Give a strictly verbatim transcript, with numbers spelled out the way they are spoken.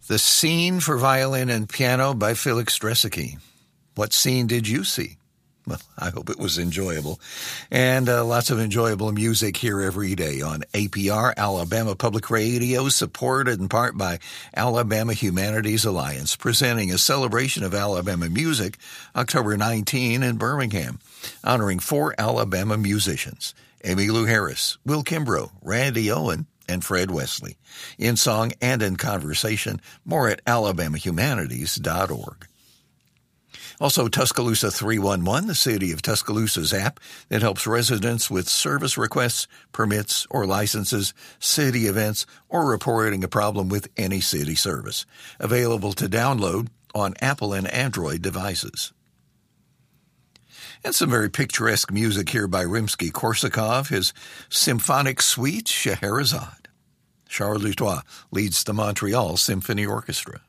The Scene for Violin and Piano by Felix Dresicki. What scene did you see? Well, I hope it was enjoyable. And uh, lots of enjoyable music here every day on A P R, Alabama Public Radio, supported in part by Alabama Humanities Alliance, presenting a celebration of Alabama music October nineteenth in Birmingham, honoring four Alabama musicians, Emmylou Harris, Will Kimbrough, Randy Owen, and Fred Wesley, in song and in conversation. More at alabama humanities dot org. Also, Tuscaloosa three one one, the City of Tuscaloosa's app that helps residents with service requests, permits, or licenses, city events, or reporting a problem with any city service. Available to download on Apple and Android devices. And some very picturesque music here by Rimsky-Korsakov, his symphonic suite, Scheherazade. Charles Dutoit leads the Montreal Symphony Orchestra.